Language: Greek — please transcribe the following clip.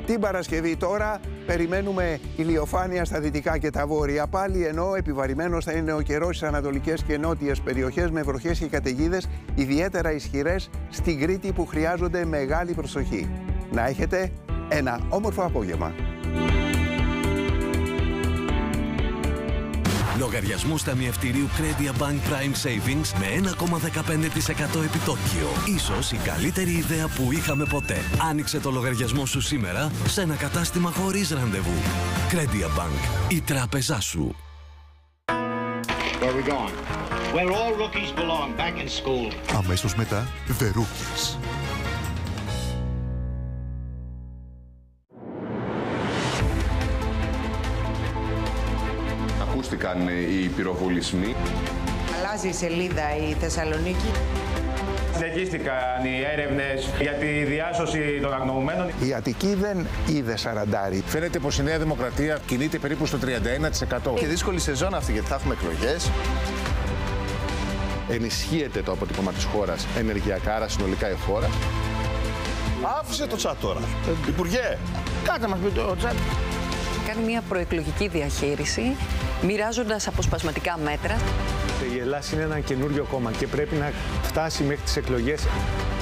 Την Παρασκευή τώρα περιμένουμε ηλιοφάνεια στα δυτικά και τα βόρεια πάλι, ενώ επιβαρημένος θα είναι ο καιρός στις ανατολικές και νότιες περιοχές με βροχές και καταιγίδες ιδιαίτερα ισχυρές στην Κρήτη που χρειάζονται μεγάλη προσοχή. Να έχετε ένα όμορφο απόγευμα. Λογαριασμός ταμιευτηρίου Credia Bank Prime Savings με 1,15% επιτόκιο. Ίσως η καλύτερη ιδέα που είχαμε ποτέ. Άνοιξε το λογαριασμό σου σήμερα σε ένα κατάστημα χωρίς ραντεβού. Credia Bank, η τράπεζά σου. Where are we going? Where all rookies belong, back in school. Αμέσως μετά, The Rookies. Ακούστηκαν οι πυροβολισμοί. Αλλάζει η σελίδα η Θεσσαλονίκη. Συνεχίστηκαν οι έρευνες για τη διάσωση των αγνοωμένων. Η Αττική δεν είδε σαραντάρι. Φαίνεται πως η Νέα Δημοκρατία κινείται περίπου στο 31%. Και δύσκολη σεζόν αυτή, γιατί θα έχουμε εκλογές. Ενισχύεται το αποτύπωμα της χώρας ενεργειακά, άρα συνολικά η χώρα. Άφησε το τσάτ τώρα. Υπουργέ, Κάτε μας πει το τσάτ. Κάνει μια προεκλογική διαχείριση, μοιράζοντας αποσπασματικά μέτρα. Η Ελλάδα είναι ένα καινούριο κόμμα και πρέπει να φτάσει μέχρι τις εκλογές